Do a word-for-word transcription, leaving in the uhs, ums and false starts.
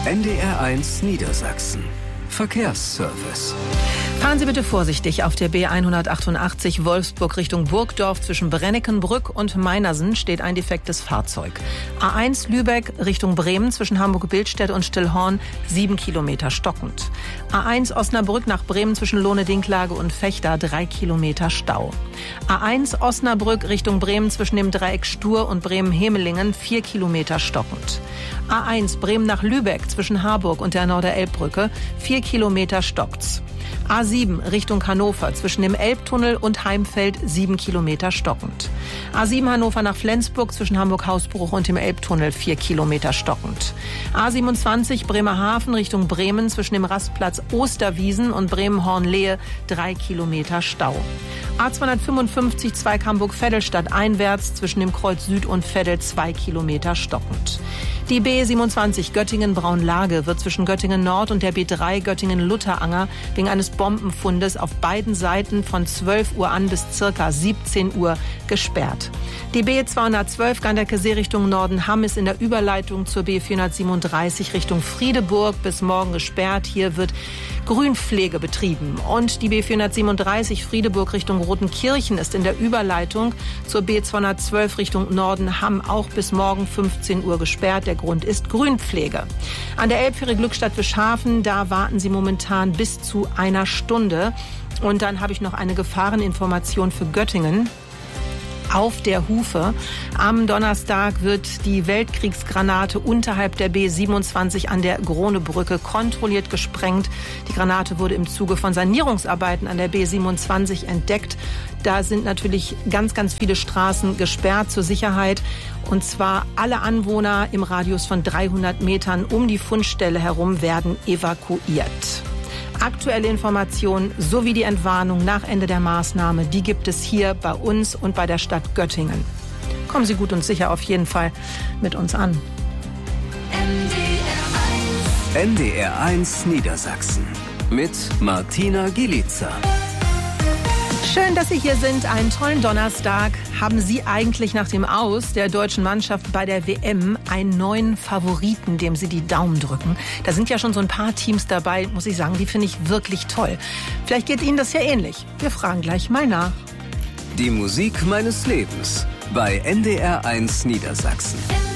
N D R eins Niedersachsen. Verkehrsservice. Fahren Sie bitte vorsichtig auf der B hundertachtundachtzig Wolfsburg Richtung Burgdorf. Zwischen Brenneckenbrück und Meinersen steht ein defektes Fahrzeug. A eins Lübeck Richtung Bremen zwischen Hamburg-Bildstedt und Stillhorn sieben Kilometer stockend. A eins Osnabrück nach Bremen zwischen Lohne-Dinklage und Vechta drei Kilometer Stau. A eins Osnabrück Richtung Bremen zwischen dem Dreieck Stur und Bremen-Hemelingen vier Kilometer stockend. A eins Bremen nach Lübeck zwischen Harburg und der Norder-Elbbrücke vier Kilometer stockt's. A sieben Richtung Hannover zwischen dem Elbtunnel und Heimfeld sieben Kilometer stockend. A sieben Hannover nach Flensburg zwischen Hamburg-Hausbruch und dem Elbtunnel vier Kilometer stockend. A siebenundzwanzig Bremerhaven Richtung Bremen zwischen dem Rastplatz Osterwiesen und Bremen-Hornlehe drei Kilometer Stau. A zweihundertfünfundfünfzig Zweig Hamburg-Vettelstadt einwärts zwischen dem Kreuz Süd und Veddel zwei Kilometer stockend. Die B siebenundzwanzig Göttingen-Braunlage wird zwischen Göttingen-Nord und der B drei Göttingen-Lutteranger wegen eines Bombenfundes auf beiden Seiten von zwölf Uhr an bis circa siebzehn Uhr gesperrt. Die B zweihundertzwölf Ganderkesee Richtung Norden-Hamm ist in der Überleitung zur B vierhundertsiebenunddreißig Richtung Friedeburg bis morgen gesperrt. Hier wird Grünpflege betrieben. Und die B vierhundertsiebenunddreißig Friedeburg Richtung Rotenkirchen ist in der Überleitung zur B zweihundertzwölf Richtung Norden-Hamm auch bis morgen fünfzehn Uhr gesperrt. Der Grund ist Grünpflege. An der Elbfähre Glückstadt-Wischhafen, da warten Sie momentan bis zu einer Stunde. Und dann habe ich noch eine Gefahreninformation für Göttingen. Auf der Hufe. Am Donnerstag wird die Weltkriegsgranate unterhalb der B siebenundzwanzig an der Gronebrücke kontrolliert gesprengt. Die Granate wurde im Zuge von Sanierungsarbeiten an der B siebenundzwanzig entdeckt. Da sind natürlich ganz, ganz viele Straßen gesperrt zur Sicherheit. Und zwar alle Anwohner im Radius von dreihundert Metern um die Fundstelle herum werden evakuiert. Aktuelle Informationen sowie die Entwarnung nach Ende der Maßnahme, die gibt es hier bei uns und bei der Stadt Göttingen. Kommen Sie gut und sicher auf jeden Fall mit uns an. N D R eins Niedersachsen mit Martina Gielica. Schön, dass Sie hier sind. Einen tollen Donnerstag. Haben Sie eigentlich nach dem Aus der deutschen Mannschaft bei der W M einen neuen Favoriten, dem Sie die Daumen drücken? Da sind ja schon so ein paar Teams dabei, muss ich sagen, die finde ich wirklich toll. Vielleicht geht Ihnen das ja ähnlich. Wir fragen gleich mal nach. Die Musik meines Lebens bei N D R eins Niedersachsen.